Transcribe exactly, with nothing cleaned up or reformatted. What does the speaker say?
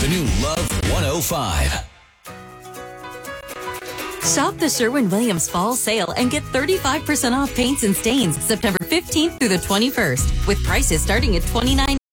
The new Love one oh five. Shop the Sherwin-Williams Fall Sale and get thirty-five percent off paints and stains September fifteenth through the twenty-first, with prices starting at twenty-nine.